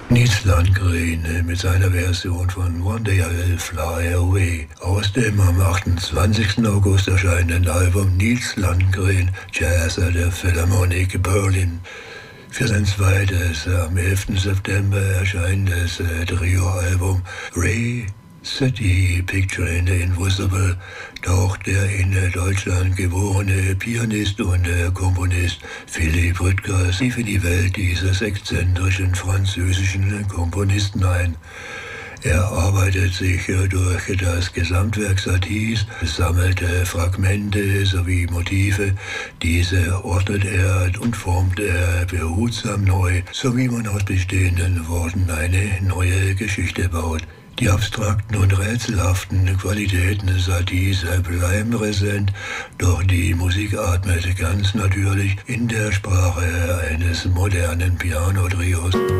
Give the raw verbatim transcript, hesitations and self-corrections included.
Nils Landgren mit seiner Version von One Day I'll Fly Away aus dem am achtundzwanzigsten August erscheinenden Album Nils Landgren Jazz at the Philharmonic Berlin. Für sein zweites, am elften September erscheinendes Trio-Album Ray City Picturing the Invisible taucht der in Deutschland geborene Pianist und Komponist Philipp Rüttgers tief in die Welt dieses exzentrischen französischen Komponisten ein. Er arbeitet sich durch das Gesamtwerk Saties, sammelt Fragmente sowie Motive. Diese ordnet er und formt er behutsam neu, so wie man aus bestehenden Worten eine neue Geschichte baut. Die abstrakten und rätselhaften Qualitäten Saties bleiben präsent, doch die Musik atmet ganz natürlich in der Sprache eines modernen Piano-Trios.